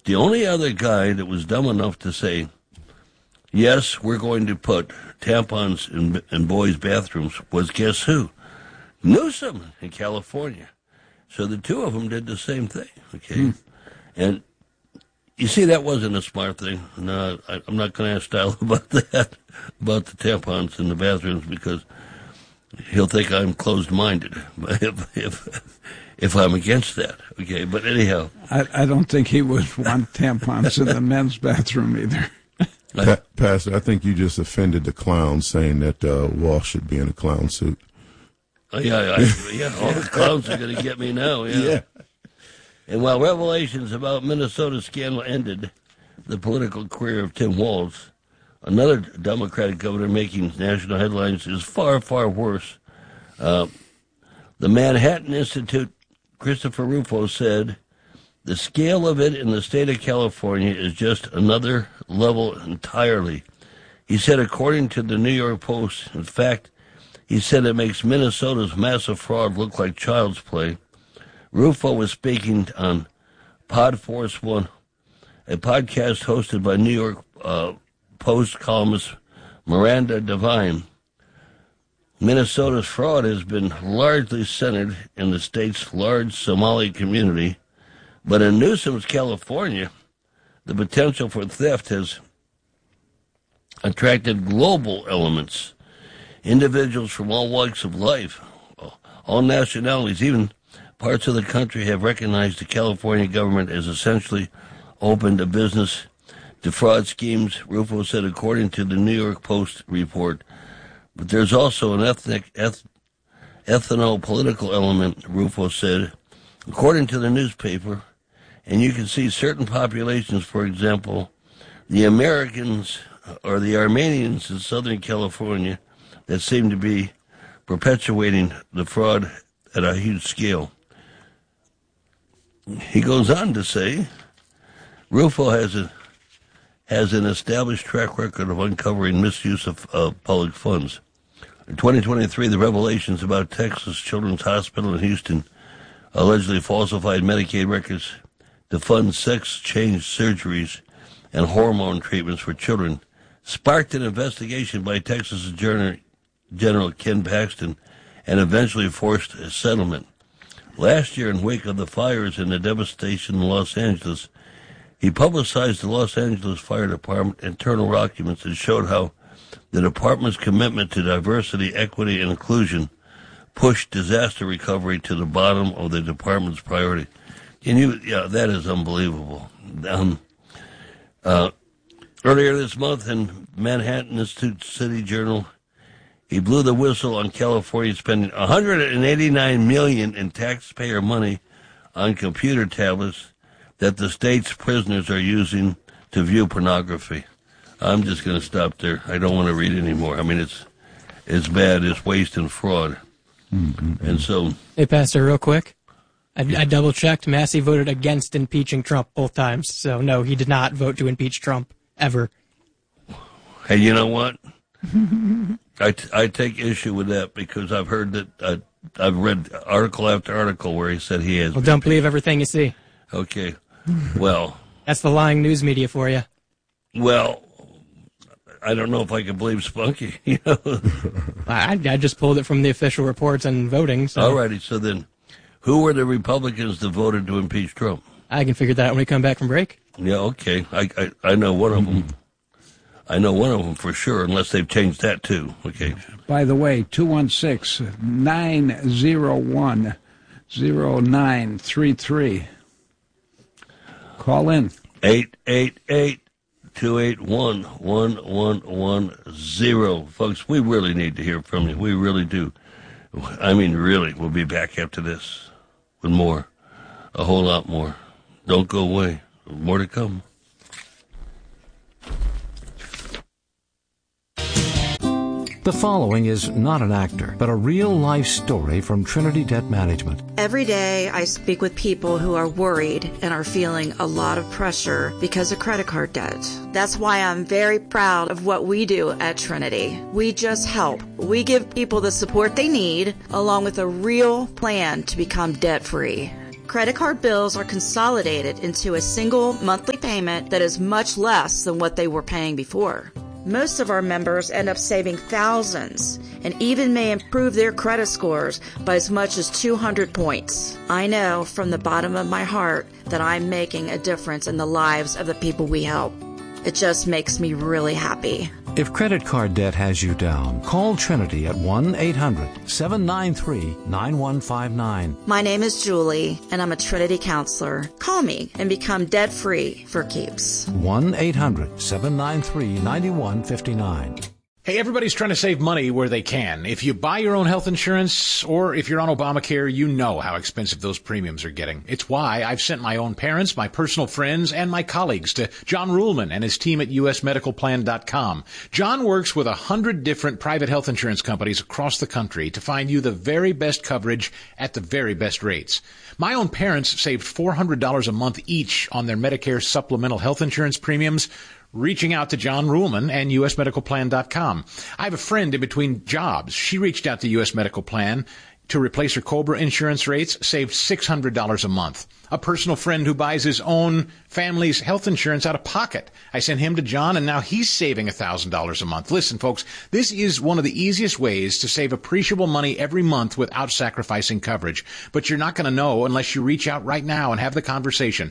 The only other guy that was dumb enough to say, yes, we're going to put tampons in boys' bathrooms was guess who? Newsom in California. So the two of them did the same thing, okay? And you see, that wasn't a smart thing. No, I'm not going to ask Style about that, about the tampons in the bathrooms, because he'll think I'm closed-minded if I'm against that, okay? But anyhow. I don't think he would want tampons in the men's bathroom either. Pastor, I think you just offended the clown saying that Walsh should be in a clown suit. Yeah, all the clowns are going to get me now, yeah. And while revelations about Minnesota's scandal ended the political career of Tim Walz, another Democratic governor making national headlines is far, far worse. The Manhattan Institute, Christopher Rufo, said, the scale of it in the state of California is just another level entirely. He said, according to the New York Post, in fact, he said it makes Minnesota's massive fraud look like child's play. Rufo was speaking on Podforce One, a podcast hosted by New York Post columnist Miranda Devine. Minnesota's fraud has been largely centered in the state's large Somali community, but in Newsom's California, the potential for theft has attracted global elements. Individuals from all walks of life, all nationalities, even parts of the country have recognized the California government as essentially open to business to fraud schemes, Rufo said, according to the New York Post report. But there's also an ethno-political element, Rufo said, according to the newspaper, and you can see certain populations, for example, the Americans or the Armenians in Southern California, that seem to be perpetuating the fraud at a huge scale. He goes on to say, Rufo has an established track record of uncovering misuse of public funds. In 2023, the revelations about Texas Children's Hospital in Houston allegedly falsified Medicaid records to fund sex change surgeries and hormone treatments for children sparked an investigation by Texas Attorney General Ken Paxton and eventually forced a settlement. Last year, in wake of the fires and the devastation in Los Angeles, he publicized the Los Angeles Fire Department internal documents that showed how the department's commitment to diversity, equity, and inclusion pushed disaster recovery to the bottom of the department's priority. That is unbelievable. Earlier this month in Manhattan Institute City Journal, he blew the whistle on California spending $189 million in taxpayer money on computer tablets that the state's prisoners are using to view pornography. I'm just going to stop there. I don't want to read anymore. I mean, it's bad. It's waste and fraud. Mm-hmm. And so... Hey, Pastor, real quick. I double-checked. Massey voted against impeaching Trump both times. So, no, he did not vote to impeach Trump, ever. Hey, you know what? I take issue with that because I've heard that I've read article after article where he said he has. Well, don't believe everything you see. Okay. Well. That's the lying news media for you. Well, I don't know if I can believe Spunky. You know? I just pulled it from the official reports and voting. So. All righty. So then, who were the Republicans that voted to impeach Trump? I can figure that out when we come back from break. Yeah, okay. I know one of them. I know one of them for sure, unless they've changed that too. Okay. By the way, 216-901-0933. Call in. 888-281-1110. Folks, we really need to hear from you. We really do. I mean, really. We'll be back after this with more. A whole lot more. Don't go away. More to come. The following is not an actor, but a real-life story from Trinity Debt Management. Every day I speak with people who are worried and are feeling a lot of pressure because of credit card debt. That's why I'm very proud of what we do at Trinity. We just help. We give people the support they need, along with a real plan to become debt-free. Credit card bills are consolidated into a single monthly payment that is much less than what they were paying before. Most of our members end up saving thousands and even may improve their credit scores by as much as 200 points. I know from the bottom of my heart that I'm making a difference in the lives of the people we help. It just makes me really happy. If credit card debt has you down, call Trinity at 1-800-793-9159. My name is Julie, and I'm a Trinity counselor. Call me and become debt-free for keeps. 1-800-793-9159. Hey, everybody's trying to save money where they can. If you buy your own health insurance or if you're on Obamacare, you know how expensive those premiums are getting. It's why I've sent my own parents, my personal friends, and my colleagues to John Ruhlman and his team at usmedicalplan.com. John works with 100 different private health insurance companies across the country to find you the very best coverage at the very best rates. My own parents saved $400 a month each on their Medicare supplemental health insurance premiums, reaching out to John Ruhlman and usmedicalplan.com. I have a friend in between jobs. She reached out to US Medical Plan to replace her COBRA insurance rates, saved $600 a month. A personal friend who buys his own family's health insurance out of pocket. I sent him to John, and now he's saving $1,000 a month. Listen, folks, this is one of the easiest ways to save appreciable money every month without sacrificing coverage. But you're not going to know unless you reach out right now and have the conversation.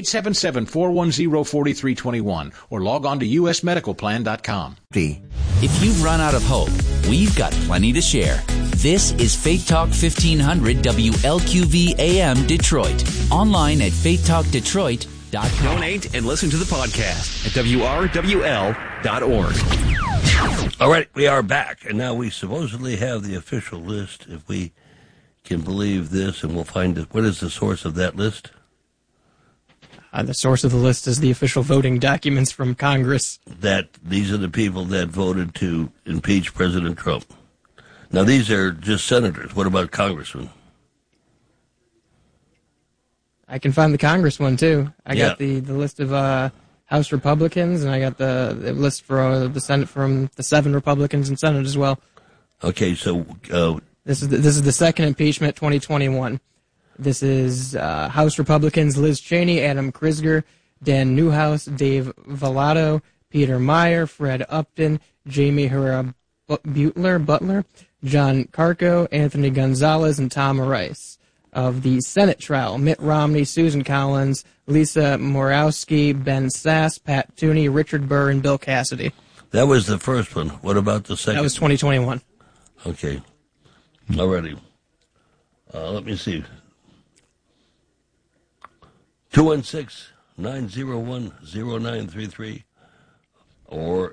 877-410-4321 or log on to usmedicalplan.com. If you've run out of hope, we've got plenty to share. This is Faith Talk 1500 WLQV AM Detroit. Online at faithtalkdetroit.com. Donate and listen to the podcast at WRWL.org. All right, we are back, and now we supposedly have the official list, if we can believe this, and we'll find it. What is the source of that list? The source of the list is the official voting documents from Congress. That these are the people that voted to impeach President Trump. Now, these are just senators. What about congressmen? I can find the Congress one, too. I got the list of House Republicans, and I got the list for the Senate from the 7 Republicans in Senate as well. Okay, so this is the second impeachment, 2021. This is House Republicans Liz Cheney, Adam Krizger, Dan Newhouse, Dave Vallado, Peter Meyer, Fred Upton, Jamie Herrera Butler, John Carco, Anthony Gonzalez, and Tom Rice. Of the Senate trial, Mitt Romney, Susan Collins, Lisa Morawski, Ben Sass, Pat Tooney, Richard Burr, and Bill Cassidy. That was the first one. What about the second? That was 2021. Okay. Alrighty. Let me see. 216-901-0933 or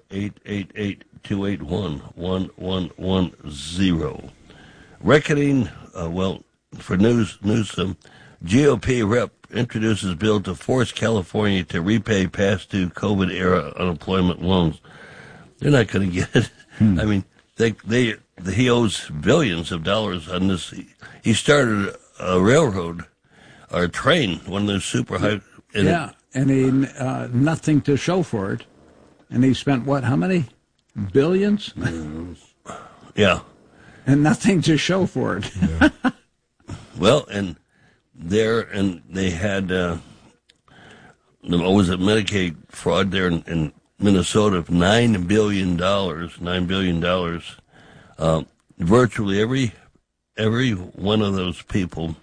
888-281-1110. Reckoning, for Newsom, GOP rep introduces bill to force California to repay past due COVID-era unemployment loans. They're not going to get it. I mean, he owes billions of dollars on this. He started a railroad or a train, one of those super high. And he nothing to show for it. And he spent how many? Billions? Yeah. And nothing to show for it. Yeah. Well, and they had, was it Medicaid fraud there in Minnesota of $9 billion. Virtually every one of those people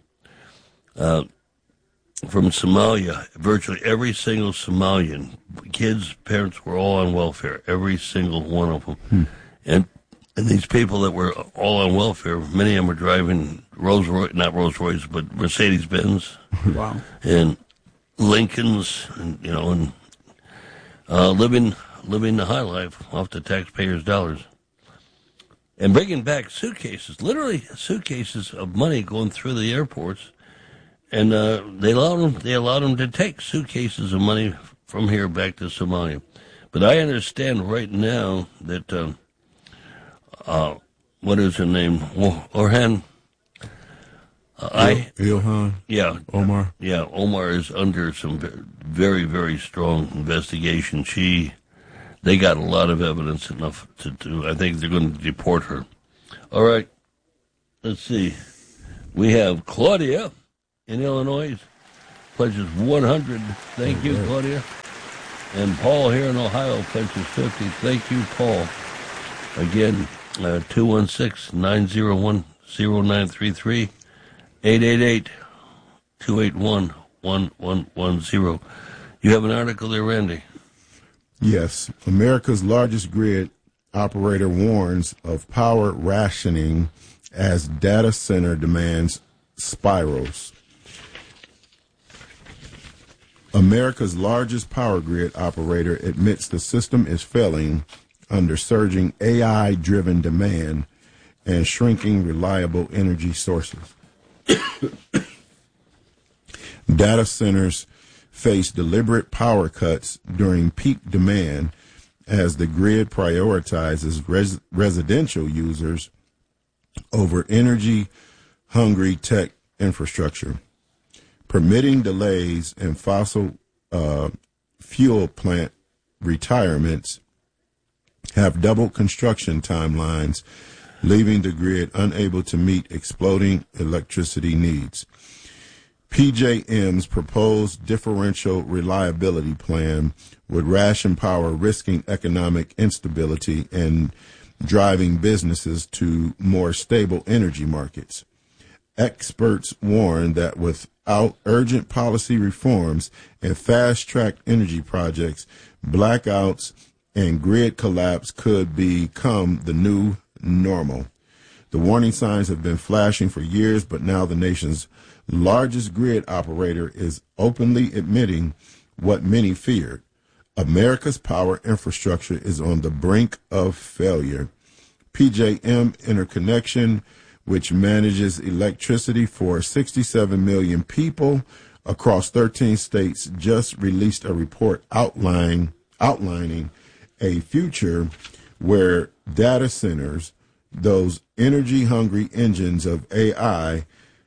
from Somalia, virtually every single Somalian, kids, parents were all on welfare, every single one of them. And these people that were all on welfare, many of them were driving not Rolls Royce, but Mercedes-Benz. Wow. And Lincolns, and living the high life off the taxpayers' dollars. And bringing back suitcases, literally suitcases of money going through the airports. And they allowed them to take suitcases of money from here back to Somalia. But I understand right now that what is her name? Ilhan. Ilhan. Yeah. Omar. Yeah, Omar is under some very, very strong investigation. They got a lot of evidence enough to do. I think they're going to deport her. All right. Let's see. We have Claudia in Illinois pledges 100. Thank you, Claudia. And Paul here in Ohio pledges 50. Thank you, Paul. Again, 216-901-0933, 888-281-1110. You have an article there, Randy? Yes. America's largest grid operator warns of power rationing as data center demands spirals. America's largest power grid operator admits the system is failing under surging AI-driven demand and shrinking reliable energy sources. Data centers face deliberate power cuts during peak demand as the grid prioritizes residential users over energy-hungry tech infrastructure, permitting delays in fossil fuel plant retirements have doubled construction timelines, leaving the grid unable to meet exploding electricity needs. PJM's proposed differential reliability plan would ration power, risking economic instability and driving businesses to more stable energy markets. Experts warn that without urgent policy reforms and fast-track energy projects, blackouts and grid collapse could become the new normal. The warning signs have been flashing for years, but now the nation's largest grid operator is openly admitting what many feared. America's power infrastructure is on the brink of failure. PJM Interconnection, which manages electricity for 67 million people across 13 states, just released a report outlining a future where data centers, those energy-hungry engines of AI,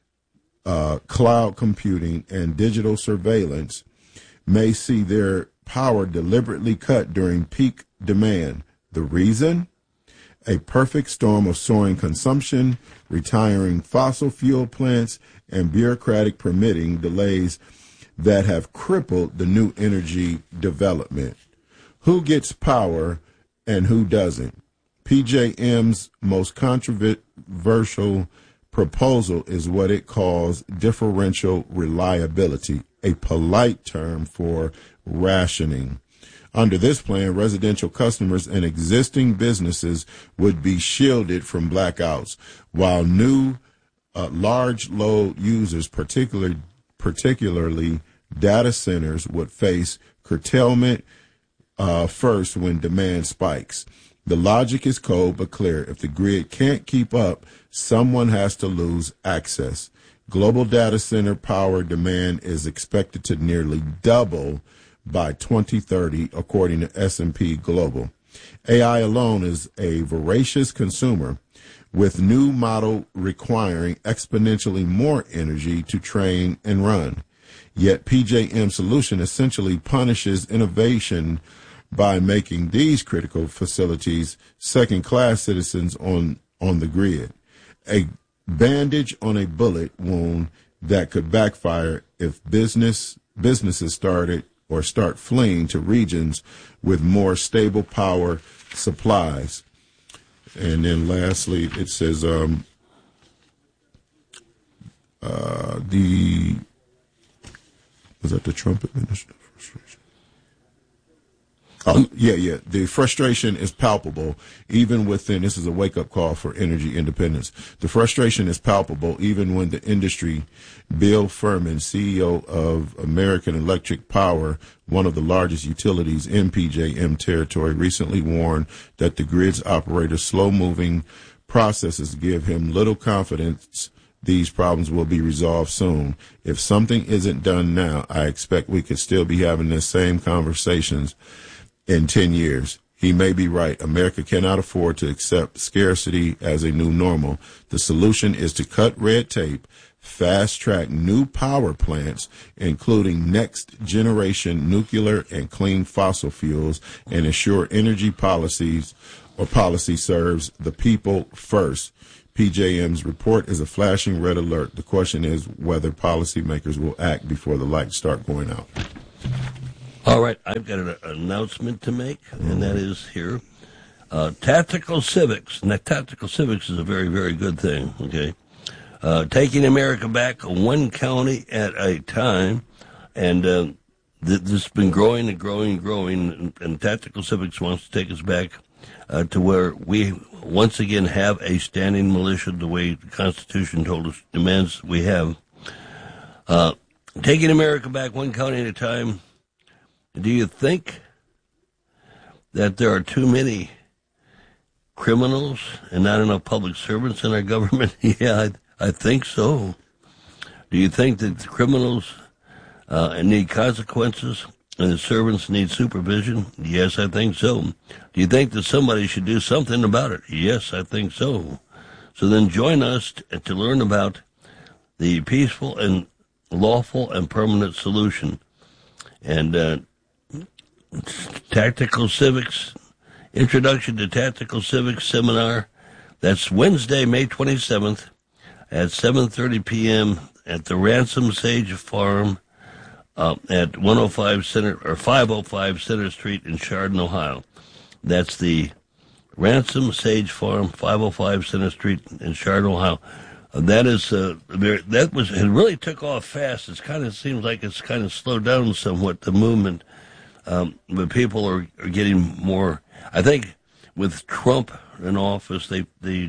cloud computing, and digital surveillance, may see their power deliberately cut during peak demand. The reason? A perfect storm of soaring consumption, retiring fossil fuel plants, and bureaucratic permitting delays that have crippled the new energy development. Who gets power and who doesn't? PJM's most controversial proposal is what it calls differential reliability, a polite term for rationing. Under this plan, residential customers and existing businesses would be shielded from blackouts, while new large load users, particularly data centers, would face curtailment first when demand spikes. The logic is cold but clear. If the grid can't keep up, someone has to lose access. Global data center power demand is expected to nearly double by 2030, according to S&P Global. AI alone is a voracious consumer, with new model requiring exponentially more energy to train and run. Yet PJM solution essentially punishes innovation by making these critical facilities second-class citizens on the grid, a bandage on a bullet wound that could backfire if businesses start fleeing to regions with more stable power supplies. And then lastly, it says was that the Trump administration? The frustration is palpable even within, this is a wake-up call for energy independence. The frustration is palpable even when the industry. Bill Furman, CEO of American Electric Power, one of the largest utilities in PJM territory, recently warned that the grid's operator's slow-moving processes give him little confidence these problems will be resolved soon. If something isn't done now, I expect we could still be having the same conversations in 10 years. He may be right. America cannot afford to accept scarcity as a new normal. The solution is to cut red tape, fast-track new power plants, including next-generation nuclear and clean fossil fuels, and ensure energy policy serves the people first. PJM's report is a flashing red alert. The question is whether policymakers will act before the lights start going out. All right, I've got an announcement to make, and that is here. Tactical Civics. Now, Tactical Civics is a very, very good thing, okay? Taking America back one county at a time, and this has been growing and growing and growing, and Tactical Civics wants to take us back to where we once again have a standing militia the way the Constitution told us, demands we have. Taking America back one county at a time, do you think that there are too many criminals and not enough public servants in our government? Yeah, I think so. Do you think that the criminals need consequences and the servants need supervision? Yes, I think so. Do you think that somebody should do something about it? Yes, I think so. So then join us to learn about the peaceful and lawful and permanent solution. And Tactical Civics, Introduction to Tactical Civics Seminar, that's Wednesday, May 27th at 7:30 p.m. at the Ransom Sage Farm at 505 Center Street in Chardon, Ohio. That's the Ransom Sage Farm, 505 Center Street in Chardon, Ohio. That is it really took off fast. It kind of seems like it's kind of slowed down somewhat, the movement, but people are getting more. I think with Trump in office, they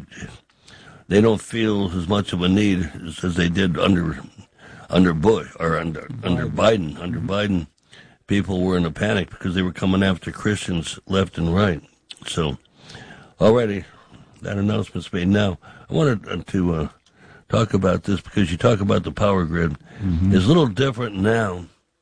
don't feel as much of a need as they did under Bush or under Biden. Under Biden, people were in a panic because they were coming after Christians left and right. So, already, that announcement's made. Now, I wanted to talk about this because you talk about the power grid. Mm-hmm. It's a little different now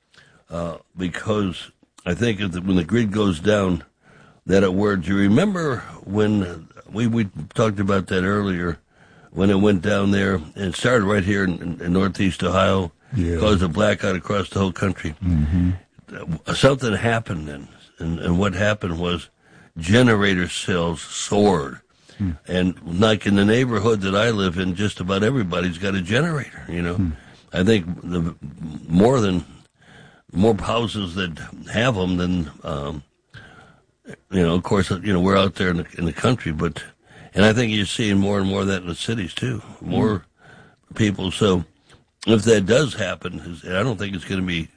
because I think when the grid goes down, that it works. You remember when we talked about that earlier, when it went down there, and it started right here in northeast Ohio, caused a blackout across the whole country. Mm-hmm. Something happened then, and what happened was generator sales soared. And like in the neighborhood that I live in, just about everybody's got a generator, you know. I think more houses that have them than, of course, we're out there in the country, and I think you're seeing more and more of that in the cities too, more people. So if that does happen, I don't think it's going to be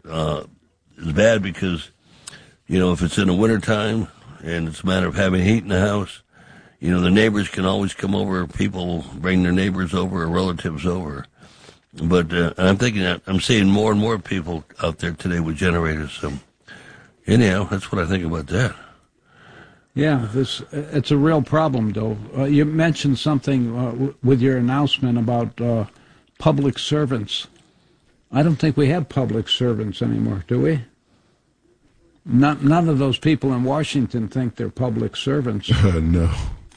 as bad because, if it's in the wintertime and it's a matter of having heat in the house, the neighbors can always come over. People bring their neighbors over or relatives over. But I'm thinking that I'm seeing more and more people out there today with generators. So anyhow, that's what I think about that. Yeah, it's a real problem, though. You mentioned something with your announcement about public servants. I don't think we have public servants anymore, do we? None of those people in Washington think they're public servants. No.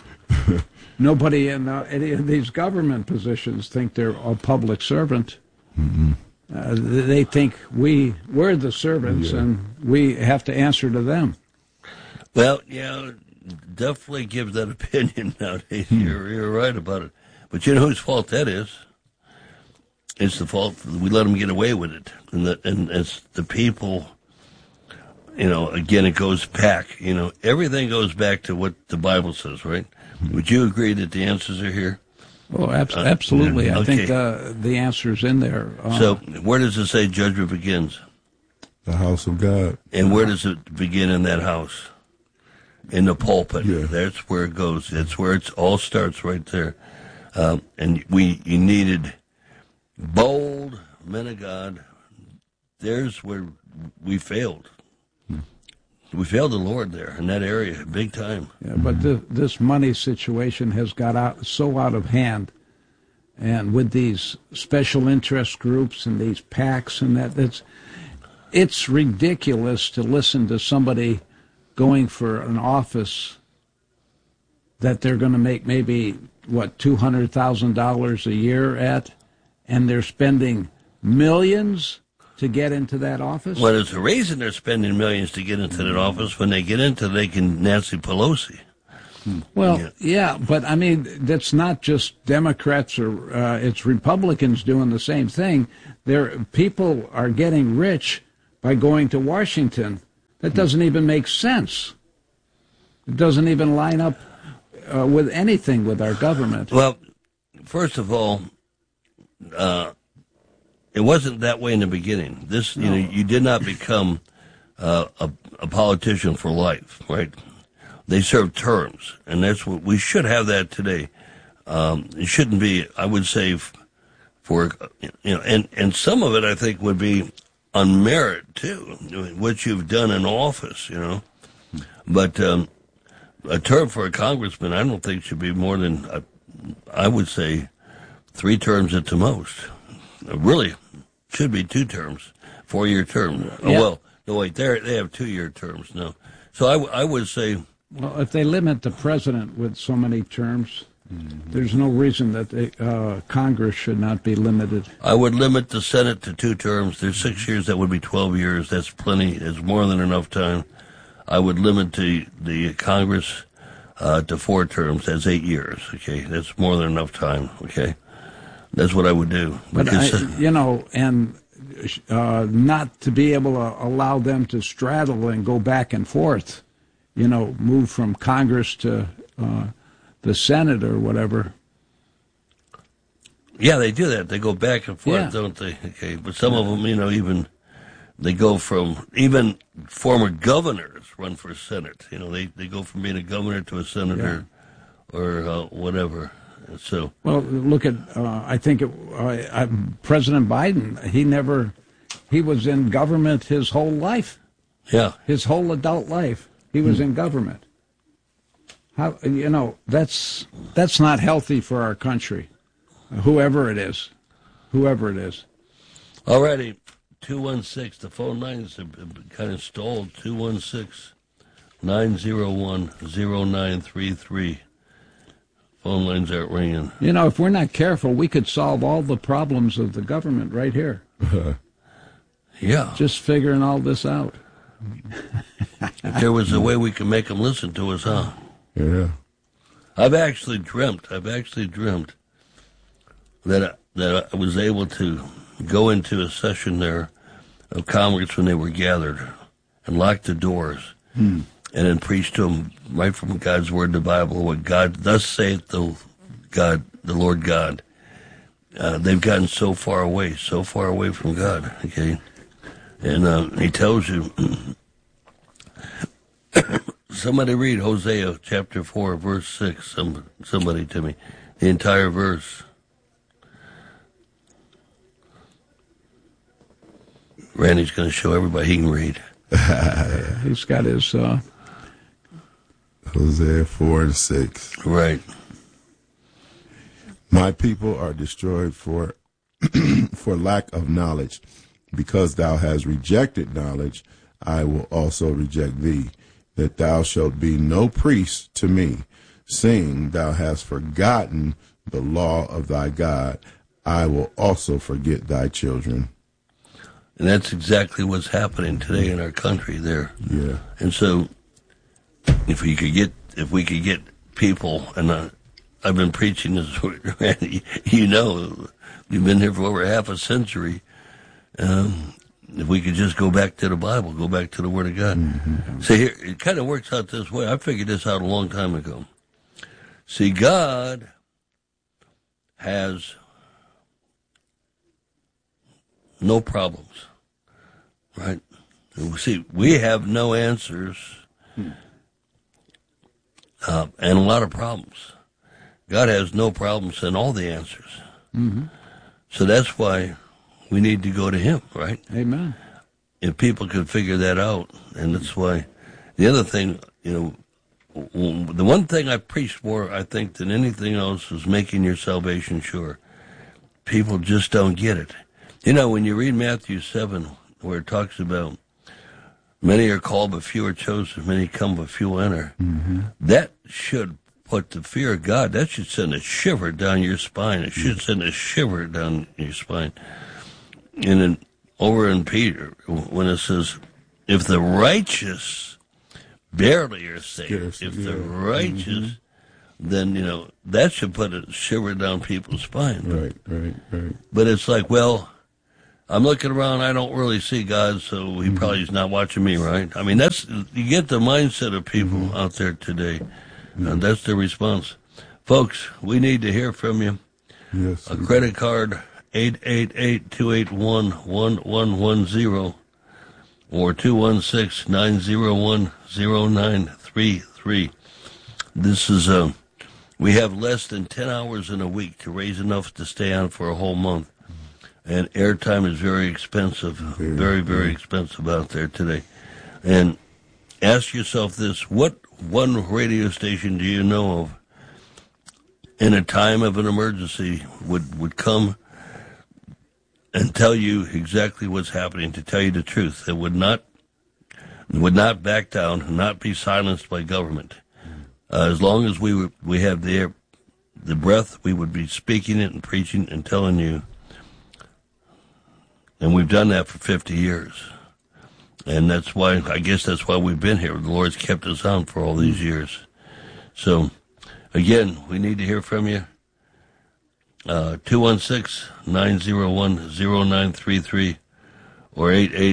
Nobody in any of these government positions think they're a public servant. Mm-hmm. They think we're the servants and we have to answer to them. Well, definitely gives that opinion nowadays. You're right about it. But you know whose fault that is? It's the fault we let them get away with it. And it's the people, again, it goes back. Everything goes back to what the Bible says, right? Would you agree that the answers are here? Oh, absolutely. I think the answer's in there. So where does it say judgment begins? The house of God. And where does it begin in that house? In the pulpit. Yeah. That's where it goes. That's where it all starts right there. And you needed bold men of God. There's where we failed. We failed the Lord there in that area, big time. Yeah, but this money situation has got so out of hand, and with these special interest groups and these PACs and it's ridiculous to listen to somebody going for an office that they're going to make maybe $200,000 a year at, and they're spending millions to get into that office? Well, there's a reason they're spending millions to get into that office. When they get into it, they can Nancy Pelosi. Well, yeah, but I mean, that's not just Democrats or it's Republicans doing the same thing. People are getting rich by going to Washington. That doesn't even make sense. It doesn't even line up with anything with our government. Well, first of all, it wasn't that way in the beginning. You did not become a politician for life, right? They serve terms, and that's what we should have that today. It shouldn't be, I would say, and some of it I think would be on merit too, what you've done in office, But a term for a congressman, I don't think should be more than, I would say, 3 terms at the most. Really, should be 2 terms, 4-year terms. Yeah. Oh, well, no, wait, they have 2-year terms now. So I would say. Well, if they limit the president with so many terms, there's no reason that Congress should not be limited. I would limit the Senate to 2 terms. There's 6 years, that would be 12 years. That's plenty. That's more than enough time. I would limit the Congress to 4 terms. That's 8 years. Okay, that's more than enough time. Okay, that's what I would do. But and not to be able to allow them to straddle and go back and forth. Move from Congress to the Senate or whatever. Yeah, they do that. They go back and forth, don't they? Okay, but some of them, even they go from, even former governors run for Senate. They go from being a governor to a senator or whatever. So, well, look at I think President Biden. He was in government his whole life. Yeah, his whole adult life. He was in government. How that's not healthy for our country, whoever it is. Alrighty, 216. The phone lines have been kind of stalled. 216-901-0933. Phone lines aren't ringing. If we're not careful, we could solve all the problems of the government right here. Yeah, just figuring all this out. If there was a way we could make them listen to us, huh? Yeah. I've actually dreamt that I was able to go into a session there of Congress when they were gathered and lock the doors and then preach to them right from God's Word, the Bible, what God, thus saith the Lord God. They've gotten so far away from God, okay? And he tells you, somebody read Hosea chapter 4, verse 6, somebody to me, the entire verse. Randy's going to show everybody he can read. He's got his... Hosea 4 and 6. Right. My people are destroyed for lack of knowledge. Because thou hast rejected knowledge, I will also reject thee, that thou shalt be no priest to me. Seeing thou hast forgotten the law of thy God, I will also forget thy children. And that's exactly what's happening today in our country there. Yeah. And so if we could get people, and I've been preaching this, Randy, you've been here for over half a century. If we could just go back to the Bible, go back to the Word of God. Mm-hmm. See, here, it kind of works out this way. I figured this out a long time ago. See, God has no problems, right? See, we have no answers and a lot of problems. God has no problems and all the answers. Mm-hmm. So that's why we need to go to Him, right? Amen. If people could figure that out, and that's why. The other thing, the one thing I preach more, I think, than anything else is making your salvation sure. People just don't get it. When you read Matthew 7, where it talks about many are called but few are chosen, many come but few enter, that should put the fear of God, that should send a shiver down your spine. It should send a shiver down your spine. And then over in Peter, when it says, if the righteous barely are saved. If they're righteous, then, that should put a shiver down people's spine. Right. But it's like, well, I'm looking around, I don't really see God, so he probably is not watching me, right? I mean, you get the mindset of people out there today, and that's their response. Folks, we need to hear from you. Yes. A credit card, 888-281-1110 or 216-901-0933. This is, we have less than 10 hours in a week to raise enough to stay on for a whole month. And airtime is very expensive, very, very expensive out there today. And ask yourself this, what one radio station do you know of in a time of an emergency would come and tell you exactly what's happening, to tell you the truth, that would not back down, not be silenced by government. As long as we have the breath, we would be speaking it and preaching and telling you. And we've done that for 50 years. And that's why we've been here. The Lord's kept us on for all these years. So, again, we need to hear from you. 216-901-0933 or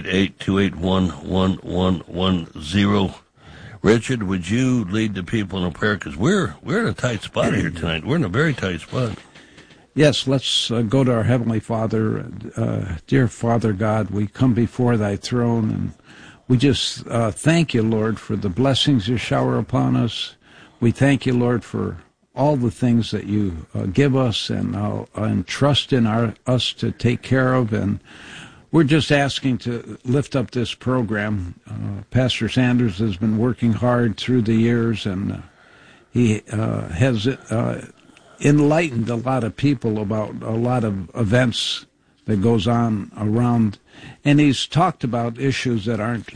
888-281-1110. Richard, would you lead the people in a prayer? Because we're in a tight spot here tonight. We're in a very tight spot. Yes, let's go to our Heavenly Father. Dear Father God, we come before thy throne, and we just thank you, Lord, for the blessings you shower upon us. We thank you, Lord, for all the things that you give us and trust in us to take care of. And we're just asking to lift up this program. Pastor Sanders has been working hard through the years, and he has enlightened a lot of people about a lot of events that goes on around, and he's talked about issues that aren't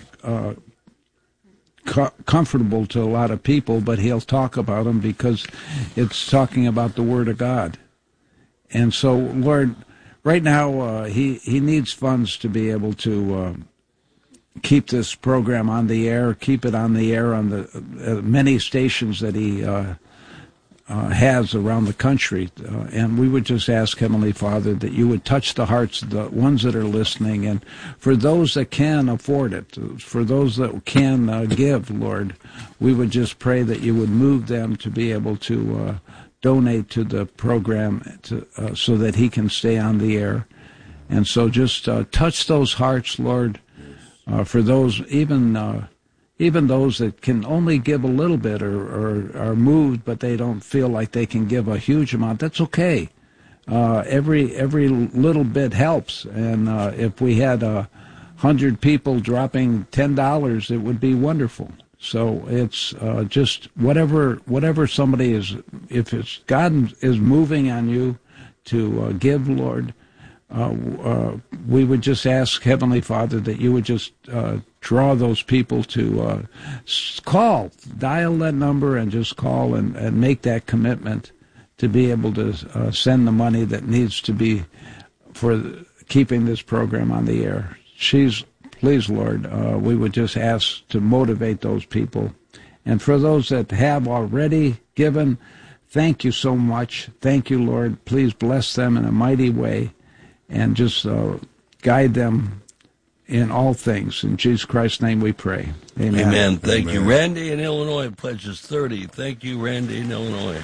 comfortable to a lot of people, but he'll talk about them because it's talking about the Word of God. And so, Lord, right now he needs funds to be able to keep this program on the air, keep it on the air on the many stations that he has around the country. And we would just ask, Heavenly Father, that you would touch the hearts of the ones that are listening. And for those that can afford it, for those that can give, Lord, we would just pray that you would move them to be able to donate to the program so that he can stay on the air. And so just touch those hearts, Lord, for those, even those that can only give a little bit or are moved, but they don't feel like they can give a huge amount. That's okay. Every little bit helps. And if we had 100 people dropping $10, it would be wonderful. So it's just whatever somebody is, if it's God is moving on you to give, Lord, we would just ask, Heavenly Father, that you would just draw those people to dial that number and just call and make that commitment to be able to send the money that needs to be for keeping this program on the air. Please, Lord, we would just ask to motivate those people. And for those that have already given, thank you so much. Thank you, Lord. Please bless them in a mighty way and just guide them in all things. In Jesus Christ's name we pray. Amen. Amen. Thank you. Randy in Illinois pledges 30. Thank you, Randy in Illinois.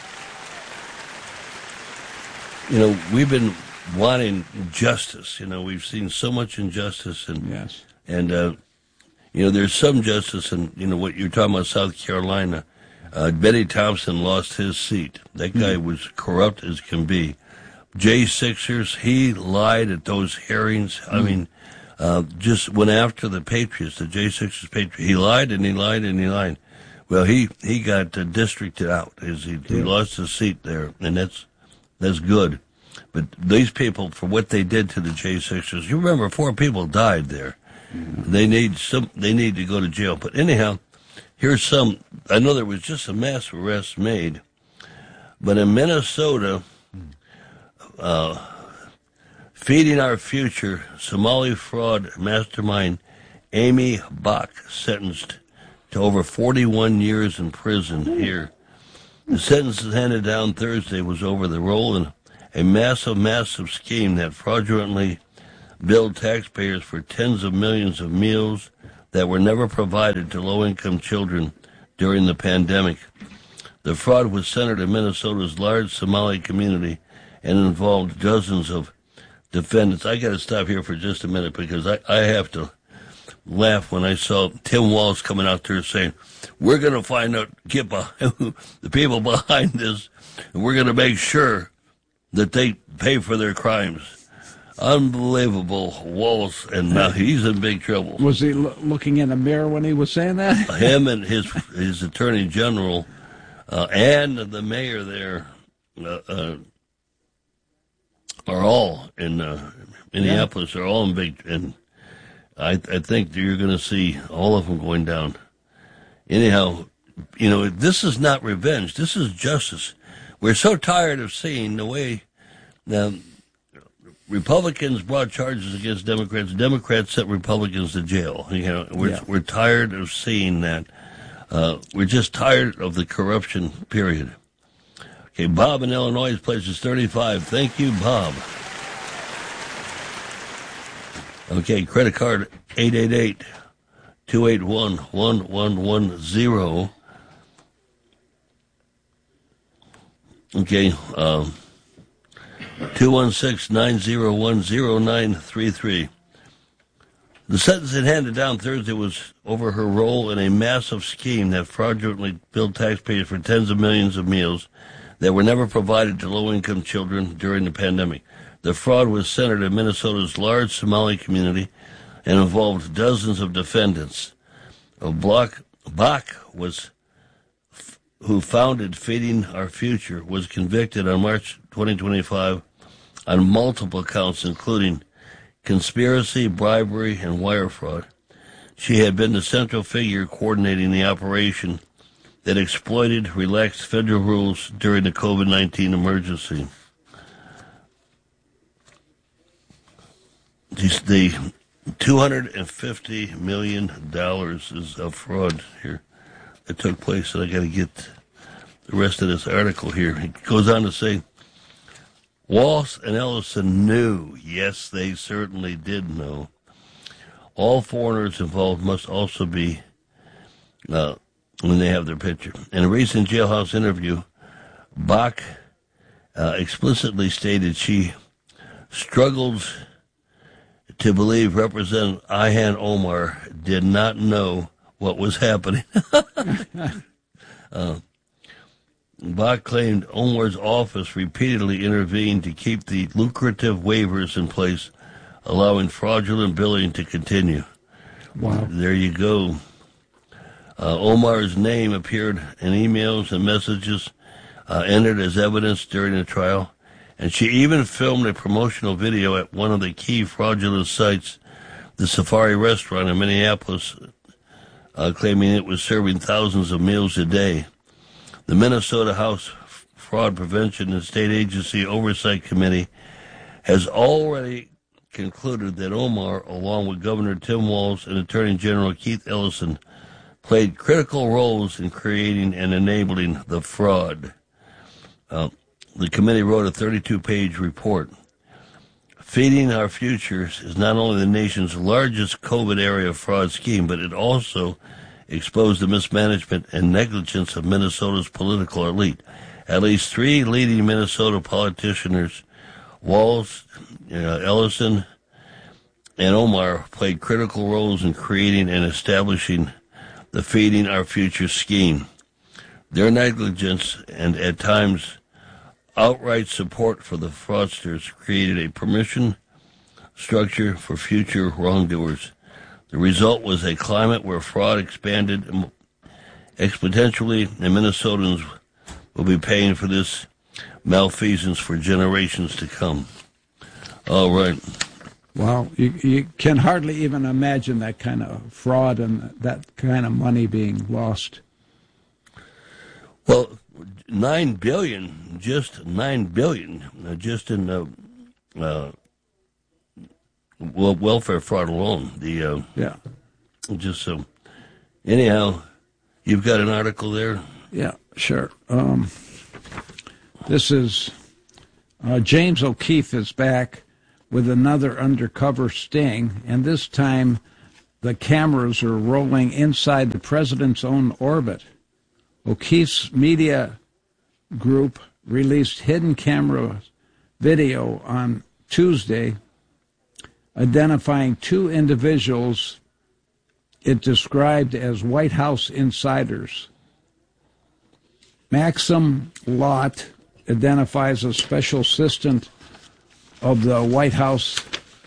We've been wanting justice. We've seen so much injustice, and yes, and there's some justice in what you're talking about, South Carolina. Benny Thompson lost his seat. That guy was corrupt as can be. Jay Sixers, he lied at those hearings. I mean, just went after the Patriots, the Jay Sixers Patriots. He lied and he lied and he lied. Well, he got districted out. He lost his seat there, and that's good. But these people, for what they did to the Jay Sixers, you remember 4 people died there. They need to go to jail. But anyhow, here's some. I know there was just a mass arrest made, but in Minnesota, Feeding Our Future Somali fraud mastermind Amy Bach sentenced to over 41 years in prison here. The sentence handed down Thursday was over the role in a massive scheme that fraudulently billed taxpayers for tens of millions of meals that were never provided to low-income children during the pandemic. The fraud was centered in Minnesota's large Somali community and involved dozens of defendants. I got to stop here for just a minute because I have to laugh when I saw Tim Walz coming out there saying, we're going to find out, get behind, the people behind this, and we're going to make sure that they pay for their crimes. Unbelievable, Walz, and now he's in big trouble. Was he looking in a mirror when he was saying that? Him and his attorney general and the mayor there are all in Minneapolis. Are all in big, and I think you're going to see all of them going down. Anyhow, this is not revenge. This is justice. We're so tired of seeing the way Republicans brought charges against Democrats. Democrats sent Republicans to jail. We're tired of seeing that. We're just tired of the corruption, period. Okay, Bob in Illinois pledges 35. Thank you, Bob. Okay, credit card 888-281-1110. Okay, 216-901-0933. The sentence it handed down Thursday was over her role in a massive scheme that fraudulently billed taxpayers for tens of millions of meals that were never provided to low-income children during the pandemic. The fraud was centered in Minnesota's large Somali community and involved dozens of defendants. Bach who founded Feeding Our Future, was convicted on March 2025 on multiple counts, including conspiracy, bribery, and wire fraud. She had been the central figure coordinating the operation that exploited relaxed federal rules during the COVID-19 emergency. The $250 million is of fraud here that took place, and I got to get the rest of this article here. It goes on to say, Walz and Ellison knew. Yes, they certainly did know. All foreigners involved must also be, when they have their picture. In a recent jailhouse interview, Bach explicitly stated she struggled to believe Representative Ilhan Omar did not know what was happening. Bach claimed Omar's office repeatedly intervened to keep the lucrative waivers in place, allowing fraudulent billing to continue. Wow. There you go. Omar's name appeared in emails and messages entered as evidence during the trial, and she even filmed a promotional video at one of the key fraudulent sites, the Safari restaurant in Minneapolis, claiming it was serving thousands of meals a day. The Minnesota House Fraud Prevention and State Agency Oversight Committee has already concluded that Omar, along with Governor Tim Walz and Attorney General Keith Ellison, played critical roles in creating and enabling the fraud. The committee wrote a 32-page report. Feeding Our Futures is not only the nation's largest COVID-area fraud scheme, but it also exposed the mismanagement and negligence of Minnesota's political elite. At least three leading Minnesota politicians, Walz, Ellison, and Omar, played critical roles in creating and establishing the Feeding Our Future scheme. Their negligence and, at times, outright support for the fraudsters created a permission structure for future wrongdoers. The result was a climate where fraud expanded exponentially, and Minnesotans will be paying for this malfeasance for generations to come. All right. Well, you can hardly even imagine that kind of fraud and that kind of money being lost. Well, $9 billion, just $9 billion, just in welfare fraud alone. Anyhow, You've got an article there? Yeah, sure. This is James O'Keefe is back with another undercover sting, and this time the cameras are rolling inside the president's own orbit. O'Keefe's media group released hidden camera video on Tuesday identifying two individuals it described as White House insiders. Maxim Lott identifies a special assistant of the White House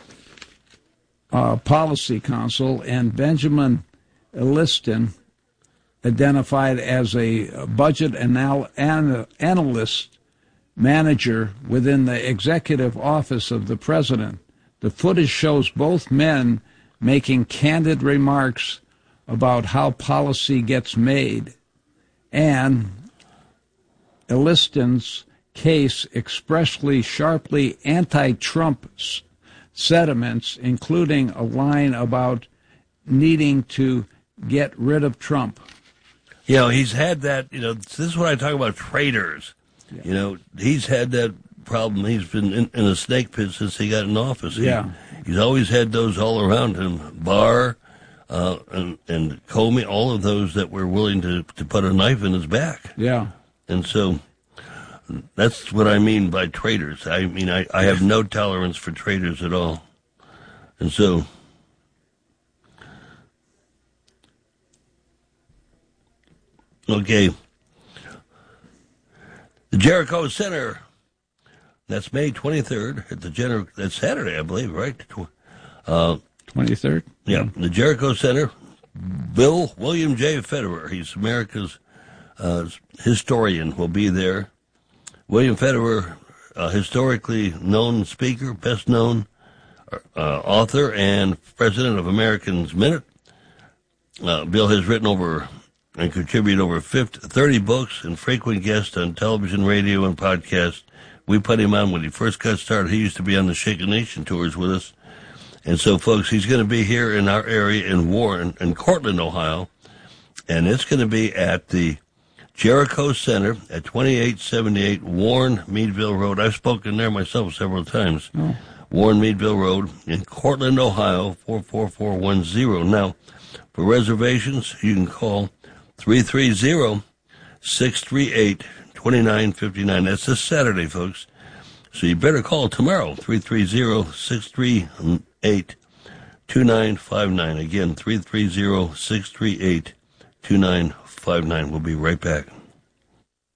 Policy Council, and Benjamin Elliston, identified as a budget analyst manager within the executive office of the president. The footage shows both men making candid remarks about how policy gets made, and Elliston's case expressly sharply anti-Trump sentiments, including a line about needing to get rid of Trump. You know, he's had that, this is what I talk about traitors. Yeah. He's had that problem. He's been in a snake pit since he got in office. He's always had those all around him. Barr and Comey, all of those that were willing to put a knife in his back. Yeah. And so that's what I mean by traitors. I mean, I have no tolerance for traitors at all. And so, okay. The Jericho Center, that's May 23rd at the that's Saturday, I believe, right? 23rd? Yeah, the Jericho Center. William J. Federer, he's America's historian, will be there. William Federer, historically known speaker, best known author and president of Americans Minute. Bill has written over and contributed over 30 books and frequent guest on television, radio, and podcast. We put him on when he first got started. He used to be on the Shaken Nation tours with us. And so, folks, he's going to be here in our area in Warren, in Cortland, Ohio. And it's going to be at the Jericho Center at 2878 Warren Meadville Road. I've spoken there myself several times. Oh. Warren Meadville Road in Cortland, Ohio, 44410. Now, for reservations, you can call 330-638-2959. That's this Saturday, folks. So you better call tomorrow, 330-638-2959. Again, 330-638-2959. We'll be right back.